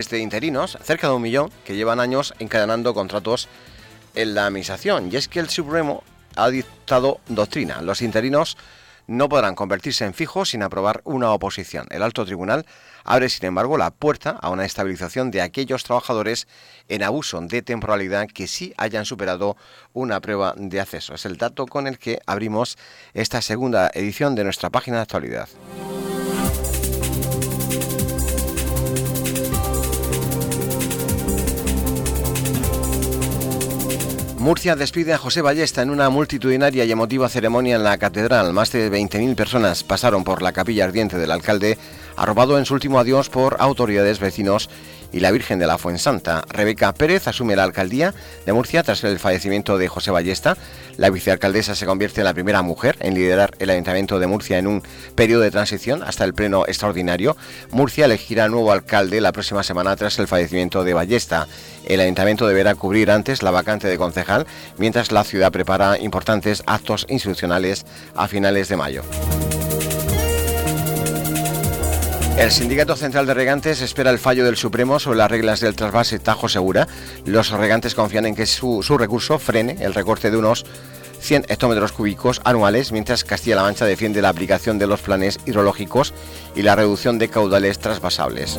de interinos, cerca de 1 millón, que llevan años encadenando contratos en la administración. Y es que el Supremo ha dictado doctrina. Los interinos no podrán convertirse en fijos sin aprobar una oposición. El alto tribunal abre, sin embargo, la puerta a una estabilización de aquellos trabajadores en abuso de temporalidad que sí hayan superado una prueba de acceso. Es el dato con el que abrimos esta segunda edición de nuestra página de actualidad. Murcia despide a José Ballesta en una multitudinaria y emotiva ceremonia en la catedral. Más de 20.000 personas pasaron por la capilla ardiente del alcalde, arropado en su último adiós por autoridades, vecinos y la Virgen de la Fuensanta. Rebeca Pérez asume la alcaldía de Murcia tras el fallecimiento de José Ballesta. La vicealcaldesa se convierte en la primera mujer en liderar el Ayuntamiento de Murcia en un periodo de transición hasta el pleno extraordinario. Murcia elegirá nuevo alcalde la próxima semana tras el fallecimiento de Ballesta. El Ayuntamiento deberá cubrir antes la vacante de concejal, mientras la ciudad prepara importantes actos institucionales a finales de mayo. El Sindicato Central de Regantes espera el fallo del Supremo sobre las reglas del trasvase Tajo Segura. Los regantes confían en que su recurso frene el recorte de unos 100 hectómetros cúbicos anuales, mientras Castilla-La Mancha defiende la aplicación de los planes hidrológicos y la reducción de caudales trasvasables.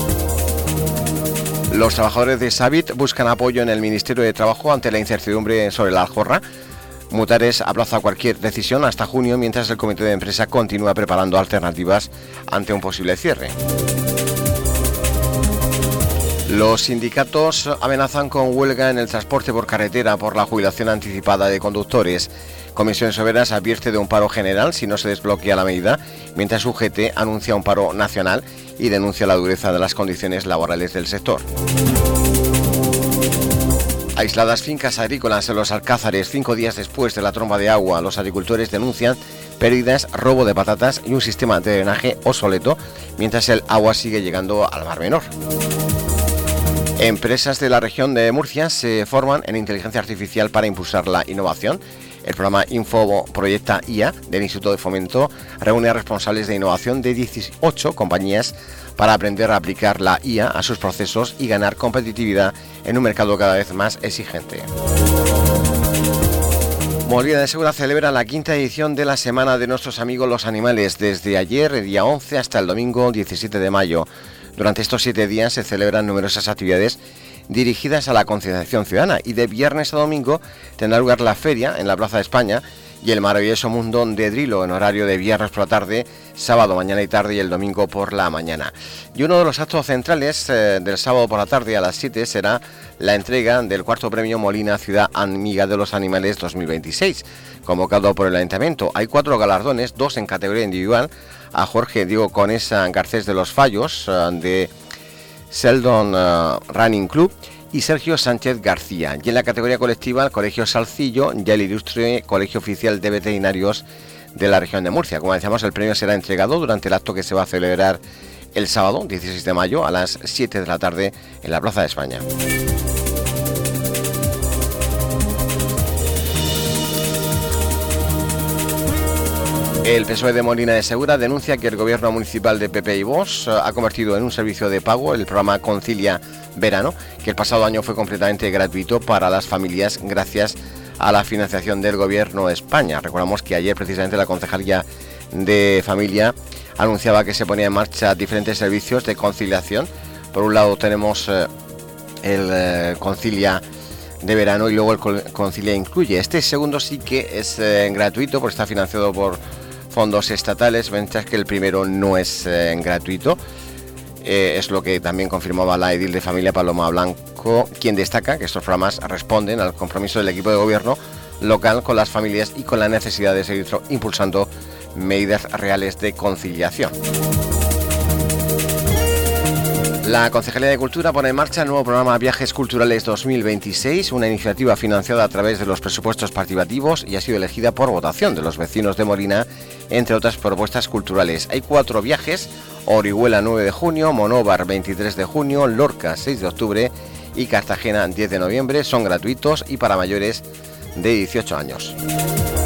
Los trabajadores de Savit buscan apoyo en el Ministerio de Trabajo ante la incertidumbre sobre la Aljorra. Mutares aplaza cualquier decisión hasta junio, mientras el comité de empresa continúa preparando alternativas ante un posible cierre. Los sindicatos amenazan con huelga en el transporte por carretera por la jubilación anticipada de conductores. Comisiones Obreras advierte de un paro general si no se desbloquea la medida, mientras UGT anuncia un paro nacional y denuncia la dureza de las condiciones laborales del sector. Aisladas fincas agrícolas en los Alcázares 5 días después de la tromba de agua. Los agricultores denuncian pérdidas, robo de patatas y un sistema de drenaje obsoleto, mientras el agua sigue llegando al Mar Menor. Empresas de la región de Murcia se forman en inteligencia artificial para impulsar la innovación. El programa Info Proyecta IA del Instituto de Fomento reúne a responsables de innovación de 18 compañías para aprender a aplicar la IA a sus procesos y ganar competitividad en un mercado cada vez más exigente. Molina de Segura celebra la 5ª edición de la Semana de Nuestros Amigos los Animales, desde ayer, día 11, hasta el domingo 17 de mayo. Durante estos 7 días se celebran numerosas actividades dirigidas a la concienciación ciudadana, y de viernes a domingo tendrá lugar la feria en la Plaza de España y el maravilloso mundo de Drilo en horario de viernes por la tarde, sábado mañana y tarde y el domingo por la mañana. Y uno de los actos centrales del sábado por la tarde a las 7 será la entrega del 4º premio Molina Ciudad Amiga de los Animales 2026, convocado por el Ayuntamiento. Hay 4 galardones, 2 en categoría individual, a Jorge Diego Conesa Garcés de los Fallos de Seldon Running Club y Sergio Sánchez García. Y en la categoría colectiva, el Colegio Salcillo y el ilustre Colegio Oficial de Veterinarios de la región de Murcia. Como decíamos, el premio será entregado durante el acto que se va a celebrar el sábado 16 de mayo a las 7 de la tarde en la Plaza de España. El PSOE de Molina de Segura denuncia que el gobierno municipal de PP y Vox ha convertido en un servicio de pago el programa Concilia Verano, que el pasado año fue completamente gratuito para las familias gracias a la financiación del gobierno de España. Recordamos que ayer precisamente la Concejalía de Familia anunciaba que se ponía en marcha diferentes servicios de conciliación. Por un lado tenemos el Concilia de Verano y luego el Concilia Incluye. Este segundo sí que es gratuito porque está financiado por fondos estatales, mientras que el primero no es gratuito. Es lo que también confirmaba la edil de Familia, Paloma Blanco, quien destaca que estos programas responden al compromiso del equipo de gobierno local con las familias y con la necesidad de seguir impulsando medidas reales de conciliación. La Concejalía de Cultura pone en marcha el nuevo programa Viajes Culturales 2026, una iniciativa financiada a través de los presupuestos participativos y ha sido elegida por votación de los vecinos de Molina, entre otras propuestas culturales. Hay 4 viajes: Orihuela 9 de junio, Monóvar 23 de junio, Lorca 6 de octubre y Cartagena 10 de noviembre. Son gratuitos y para mayores de 18 años.